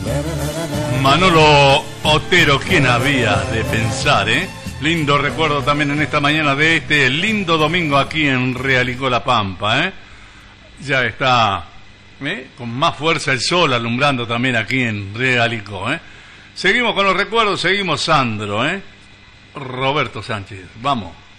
Manolo Otero, ¿quién había de pensar, Lindo recuerdo también en esta mañana de este lindo domingo aquí en Realicó La Pampa, Ya está, con más fuerza el sol alumbrando también aquí en Realicó, Seguimos con los recuerdos, seguimos Sandro, Roberto Sánchez, vamos.